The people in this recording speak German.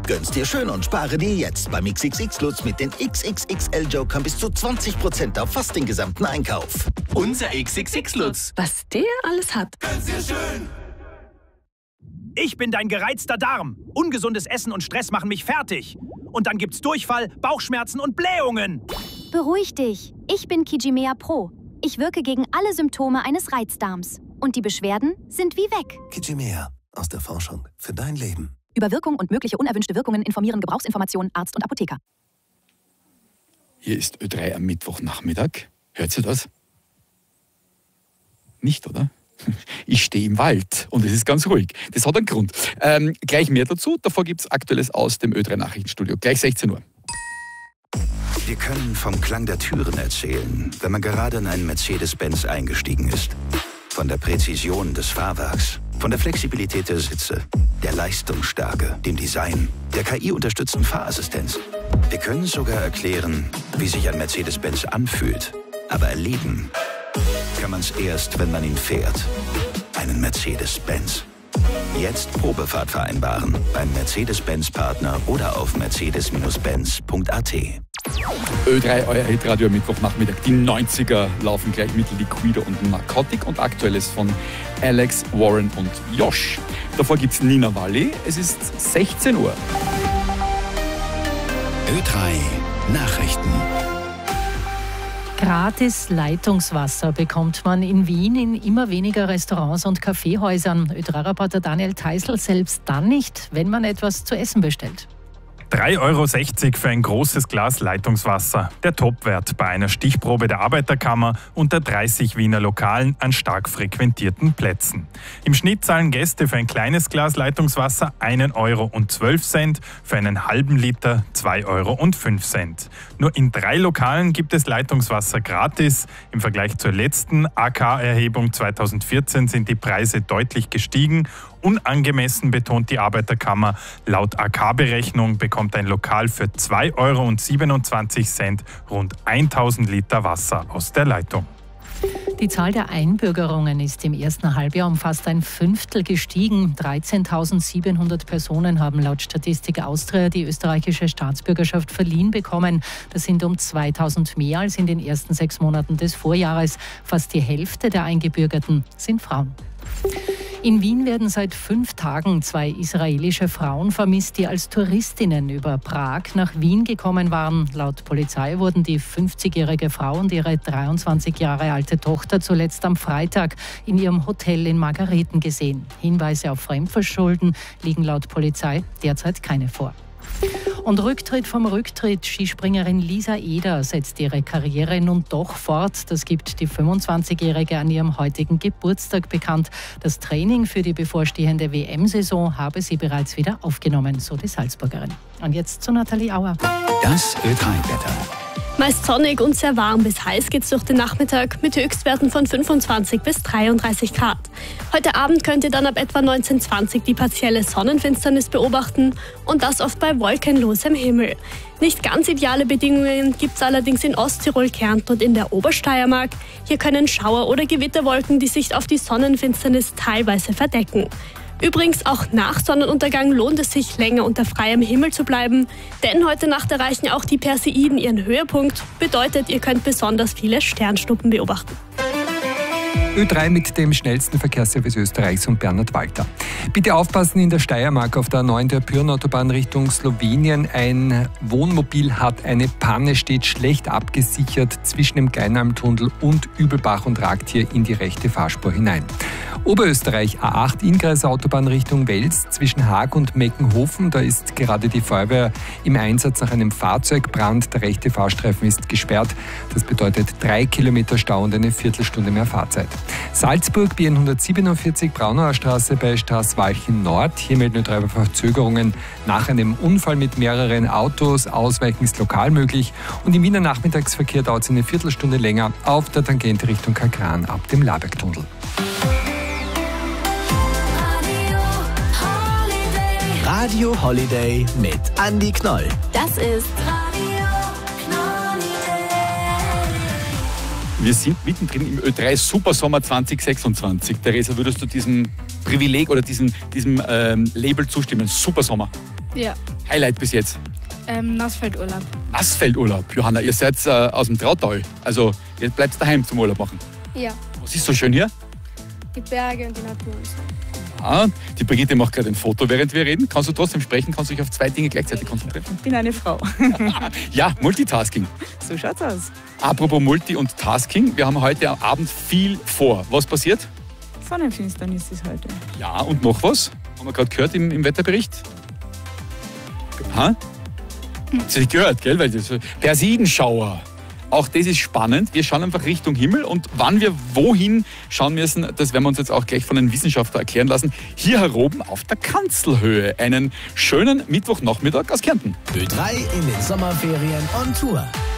Gönn's dir schön und spare dir jetzt beim XXX Lutz mit den XXXL Jokern bis zu 20% auf fast den gesamten Einkauf. Unser XXX Lutz. Was der alles hat. Gönn's dir schön. Ich bin dein gereizter Darm. Ungesundes Essen und Stress machen mich fertig. Und dann gibt's Durchfall, Bauchschmerzen und Blähungen. Beruhig dich. Ich bin Kijimea Pro. Ich wirke gegen alle Symptome eines Reizdarms. Und die Beschwerden sind wie weg. Kijimea, aus der Forschung für dein Leben. Über Wirkung und mögliche unerwünschte Wirkungen informieren Gebrauchsinformationen Arzt und Apotheker. Hier ist Ö3 am Mittwochnachmittag. Hört ihr das? Nicht, oder? Ich stehe im Wald und es ist ganz ruhig. Das hat einen Grund. Gleich mehr dazu. Davor gibt es Aktuelles aus dem Ö3 Nachrichtenstudio. Gleich 16 Uhr. Wir können vom Klang der Türen erzählen, wenn man gerade in einen Mercedes-Benz eingestiegen ist. Von der Präzision des Fahrwerks, von der Flexibilität der Sitze, der Leistungsstärke, dem Design, der KI-unterstützten Fahrassistenz. Wir können sogar erklären, wie sich ein Mercedes-Benz anfühlt. Aber erleben kann man es erst, wenn man ihn fährt. Einen Mercedes-Benz. Jetzt Probefahrt vereinbaren beim Mercedes-Benz-Partner oder auf mercedes-benz.at. Ö3, euer Hitradio am Mittwochnachmittag. Die 90er laufen gleich mit Liquido und Narcotic und Aktuelles von Alex, Warren und Josh. Davor gibt's Nina Walli. Es ist 16 Uhr. Ö3 Nachrichten. Gratis Leitungswasser bekommt man in Wien in immer weniger Restaurants und Kaffeehäusern. Ö3-Reporter Daniel Teisel, selbst dann nicht, wenn man etwas zu essen bestellt. 3,60 € für ein großes Glas Leitungswasser. Der Topwert bei einer Stichprobe der Arbeiterkammer unter 30 Wiener Lokalen an stark frequentierten Plätzen. Im Schnitt zahlen Gäste für ein kleines Glas Leitungswasser 1,12 €, für einen halben Liter 2,05 €. Nur in 3 Lokalen gibt es Leitungswasser gratis. Im Vergleich zur letzten AK-Erhebung 2014 sind die Preise deutlich gestiegen. Unangemessen betont die Arbeiterkammer. Laut AK-Berechnung bekommt ein Lokal für 2,27 € rund 1000 Liter Wasser aus der Leitung. Die Zahl der Einbürgerungen ist im ersten Halbjahr um fast ein Fünftel gestiegen. 13.700 Personen haben laut Statistik Austria die österreichische Staatsbürgerschaft verliehen bekommen. Das sind um 2000 mehr als in den ersten 6 Monaten des Vorjahres. Fast die Hälfte der Eingebürgerten sind Frauen. In Wien werden seit 5 Tagen 2 israelische Frauen vermisst, die als Touristinnen über Prag nach Wien gekommen waren. Laut Polizei wurden die 50-jährige Frau und ihre 23 Jahre alte Tochter zuletzt am Freitag in ihrem Hotel in Margareten gesehen. Hinweise auf Fremdverschulden liegen laut Polizei derzeit keine vor. Und Rücktritt vom Rücktritt. Skispringerin Lisa Eder setzt ihre Karriere nun doch fort. Das gibt die 25-Jährige an ihrem heutigen Geburtstag bekannt. Das Training für die bevorstehende WM-Saison habe sie bereits wieder aufgenommen, so die Salzburgerin. Und jetzt zu Nathalie Auer. Das Ö3-Wetter. Meist sonnig und sehr warm bis heiß geht's durch den Nachmittag mit Höchstwerten von 25 bis 33 Grad. Heute Abend könnt ihr dann ab etwa 19:20 die partielle Sonnenfinsternis beobachten und das oft bei wolkenlosem Himmel. Nicht ganz ideale Bedingungen gibt's allerdings in Osttirol, Kärnten und in der Obersteiermark. Hier können Schauer oder Gewitterwolken die Sicht auf die Sonnenfinsternis teilweise verdecken. Übrigens, auch nach Sonnenuntergang lohnt es sich, länger unter freiem Himmel zu bleiben, denn heute Nacht erreichen auch die Perseiden ihren Höhepunkt. Bedeutet, ihr könnt besonders viele Sternschnuppen beobachten. Ö3 mit dem schnellsten Verkehrsservice Österreichs und Bernhard Walter. Bitte aufpassen, in der Steiermark auf der A9 der Pyreneautobahn Richtung Slowenien. Ein Wohnmobil hat eine Panne, steht schlecht abgesichert zwischen dem Kleinalmtunnel und Übelbach und ragt hier in die rechte Fahrspur hinein. Oberösterreich A8 Innkreisautobahn Richtung Wels zwischen Haag und Meckenhofen. Da ist gerade die Feuerwehr im Einsatz nach einem Fahrzeugbrand. Der rechte Fahrstreifen ist gesperrt. Das bedeutet 3 Kilometer Stau und eine Viertelstunde mehr Fahrzeit. Salzburg, BN147 Braunauer Straße bei Straßwalchen Nord. Hier melden Ö3 Verzögerungen nach einem Unfall mit mehreren Autos. Ausweichen ist lokal möglich. Und im Wiener Nachmittagsverkehr dauert es eine Viertelstunde länger auf der Tangente Richtung Kakran ab dem Labergtunnel. Radio Holiday mit Andi Knoll. Das ist Radio Holiday. Wir sind mittendrin im Ö3 Supersommer 2026. Theresa, würdest du diesem Privileg oder diesem Label zustimmen? Supersommer. Ja. Highlight bis jetzt? Nassfeldurlaub. Nassfeldurlaub. Johanna, ihr seid aus dem Trautal. Also ihr bleibt daheim zum Urlaub machen. Ja. Was ist so schön hier? Die Berge und die Natur und so. Ah, die Brigitte macht gerade ein Foto, während wir reden. Kannst du trotzdem sprechen? Kannst du dich auf 2 Dinge gleichzeitig konzentrieren? Ich bin eine Frau. Ja, Multitasking. So schaut's aus. Apropos Multi- und Tasking, wir haben heute am Abend viel vor. Was passiert? Sonnenfinsternis ist heute. Ja, und noch was? Haben wir gerade gehört im Wetterbericht? Ha? Habt ihr nicht gehört, gell? Weil das Persidenschauer. Auch das ist spannend. Wir schauen einfach Richtung Himmel und wann wir wohin schauen müssen, das werden wir uns jetzt auch gleich von einem Wissenschaftler erklären lassen. Hier heroben auf der Kanzelhöhe. Einen schönen Mittwochnachmittag aus Kärnten. Ö3 in den Sommerferien on Tour.